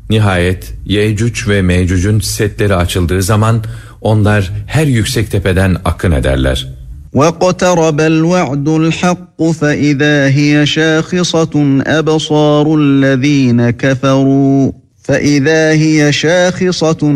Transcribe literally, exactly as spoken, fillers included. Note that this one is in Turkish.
Nihayet Yecüc ve Mecüc'ün setleri açıldığı zaman onlar her yüksek tepeden akın ederler. وَاقْتَرَبَ الْوَعْدُ الْحَقُّ فَإِذَا هِيَ شَاخِصَةٌ أَبْصَارُ الَّذ۪ينَ كَفَرُوا فَإِذَا هِيَ شَاخِصَةٌ